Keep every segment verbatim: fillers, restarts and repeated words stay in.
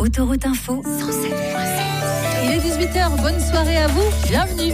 Autoroute Info cent sept virgule sept. Il est dix-huit heures, bonne soirée à vous, bienvenue.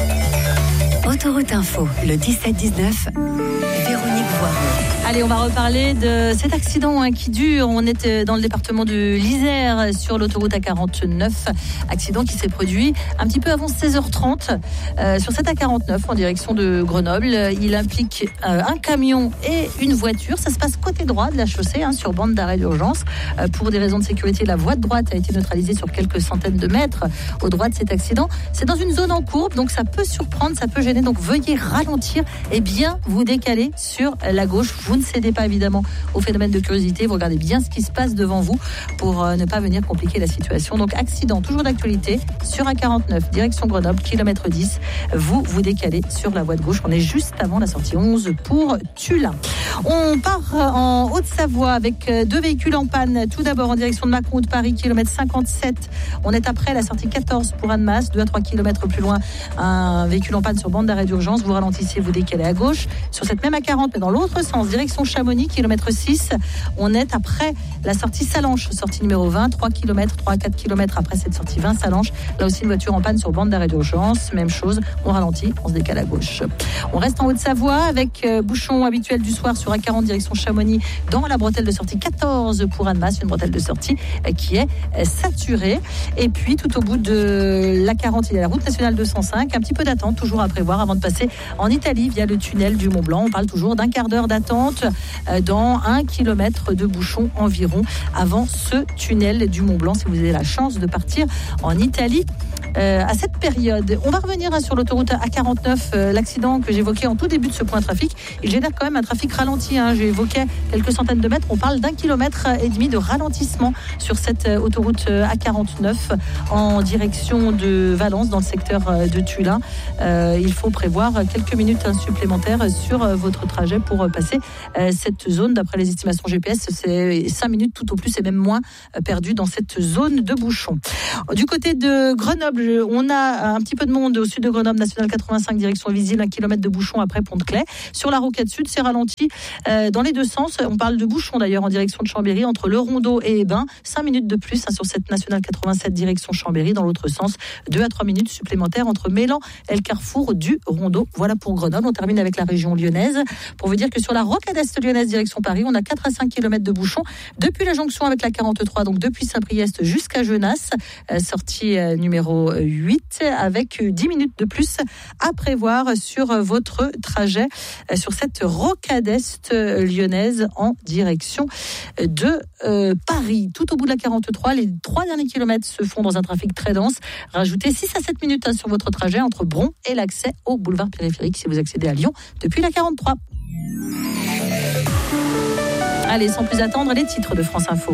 Autoroute Info, le dix-sept dix-neuf, Véronique Voiron. Allez, on va reparler de cet accident hein, qui dure. On est dans le département de l'Isère, sur l'autoroute A quarante-neuf. Accident qui s'est produit un petit peu avant seize heures trente euh, sur cette A quarante-neuf en direction de Grenoble. Il implique euh, un camion et une voiture. Ça se passe côté droit de la chaussée, hein, sur bande d'arrêt d'urgence. Euh, pour des raisons de sécurité, la voie de droite a été neutralisée sur quelques centaines de mètres au droit de cet accident. C'est dans une zone en courbe, donc ça peut surprendre, ça peut gêner. Donc veuillez ralentir et bien vous décaler sur la gauche. Vous ne cédez pas évidemment au phénomène de curiosité. Vous regardez bien ce qui se passe devant vous pour euh, ne pas venir compliquer la situation. Donc accident toujours d'actualité sur A quarante-neuf, direction Grenoble, kilomètre dix. Vous vous décalez sur la voie de gauche. On est juste avant la sortie onze pour Tullin. On part en Haute-Savoie avec deux véhicules en panne. Tout d'abord en direction de Macron de Paris, kilomètre cinquante-sept. On est après la sortie quatorze pour Annemasse, deux à trois kilomètres plus loin. Un véhicule en panne sur bande d'arrêt d'urgence. Vous ralentissez, vous décalez à gauche. Sur cette même A quarante, mais dans l'autre sens, direction Chamonix, kilomètre six. On est après la sortie Salanches, sortie numéro vingt, trois kilomètres, trois à quatre kilomètres après cette sortie vingt Salanches. Là aussi, une voiture en panne sur bande d'arrêt d'urgence. Même chose, on ralentit, on se décale à gauche. On reste en Haute-Savoie avec euh, bouchon habituel du soir sur A quarante, direction Chamonix, dans la bretelle de sortie quatorze pour Annemasse, une bretelle de sortie euh, qui est euh, saturée. Et puis, tout au bout de l'A quarante, il y a la route nationale deux cent cinq. Un petit peu d'attente, toujours à prévoir avant de passer en Italie via le tunnel du Mont-Blanc. On parle toujours d'un quart d'heure d'attente euh, dans un kilomètre de bouchon environ avant ce tunnel du Mont-Blanc, si vous avez la chance de partir en Italie. Euh, à cette période, on va revenir hein, sur l'autoroute A quarante-neuf, euh, l'accident que j'évoquais en tout début de ce point trafic. Il génère quand même un trafic ralenti. Hein. J'ai évoqué quelques centaines de mètres. On parle d'un kilomètre et demi de ralentissement sur cette euh, autoroute euh, A quarante-neuf en direction de Valence, dans le secteur euh, de Tullin. Euh, il faut prévoir quelques minutes hein, supplémentaires sur euh, votre trajet pour euh, passer euh, cette zone. D'après les estimations G P S, c'est cinq minutes tout au plus et même moins euh, perdu dans cette zone de bouchon. Du côté de Grenoble, on a un petit peu de monde au sud de Grenoble, nationale quatre-vingt-cinq, direction Visil, un kilomètre de bouchon après Pont-de-Claix. Sur la rocade sud, c'est ralenti euh, dans les deux sens. On parle de bouchon d'ailleurs en direction de Chambéry, entre Le Rondeau et Hébin. cinq minutes de plus hein, sur cette nationale quatre-vingt-sept, direction Chambéry. Dans l'autre sens, deux à trois minutes supplémentaires entre Mélan et le carrefour du Rondeau. Voilà pour Grenoble. On termine avec la région lyonnaise. Pour vous dire que sur la rocade est lyonnaise, direction Paris, on a quatre à cinq kilomètres de bouchon depuis la jonction avec la quarante-trois, donc depuis Saint-Priest jusqu'à Genasse, euh, sortie euh, numéro huit, avec dix minutes de plus à prévoir sur votre trajet sur cette rocade est lyonnaise en direction de euh, Paris. Tout au bout de la quarante-trois, les trois derniers kilomètres se font dans un trafic très dense. Rajoutez six à sept minutes hein, sur votre trajet entre Bron et l'accès au boulevard périphérique si vous accédez à Lyon depuis la quarante-trois. Allez, sans plus attendre, les titres de France Info.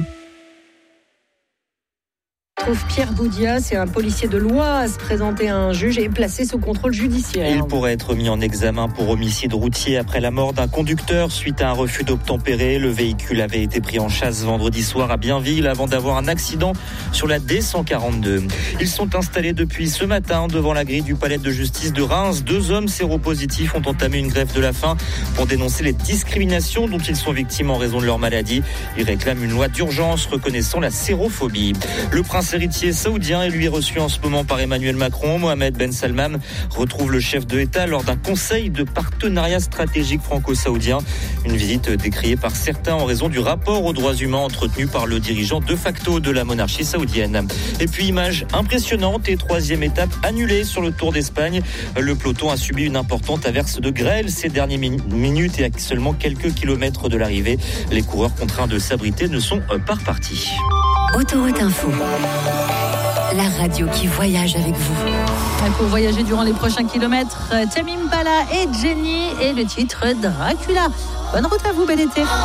Pierre Boudia, c'est un policier de l'Oise, présenté à un juge et placé sous contrôle judiciaire. Il pourrait être mis en examen pour homicide routier après la mort d'un conducteur suite à un refus d'obtempérer. Le véhicule avait été pris en chasse vendredi soir à Bienville avant d'avoir un accident sur la D cent quarante-deux. Ils sont installés depuis ce matin devant la grille du palais de justice de Reims. Deux hommes séropositifs ont entamé une grève de la faim pour dénoncer les discriminations dont ils sont victimes en raison de leur maladie. Ils réclament une loi d'urgence reconnaissant la sérophobie. Le prince héritier saoudien est lui reçu en ce moment par Emmanuel Macron. Mohamed Ben Salman retrouve le chef de l'État lors d'un conseil de partenariat stratégique franco-saoudien. Une visite décriée par certains en raison du rapport aux droits humains entretenu par le dirigeant de facto de la monarchie saoudienne. Et puis image impressionnante et troisième étape annulée sur le Tour d'Espagne. Le peloton a subi une importante averse de grêle ces dernières minutes et à seulement quelques kilomètres de l'arrivée. Les coureurs contraints de s'abriter ne sont pas repartis. Autoroute Info, la radio qui voyage avec vous. Pour voyager durant les prochains kilomètres, Tame Impala et Jenny et le titre Dracula. Bonne route à vous, bel été.